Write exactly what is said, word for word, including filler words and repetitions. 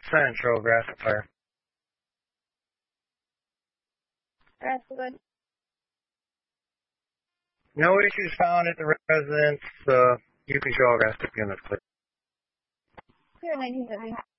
Central, Grasshopper Fire. Grasswood. No issues found at the residence. Uh, you can show all rest of units, please. Here, nineteen seventy.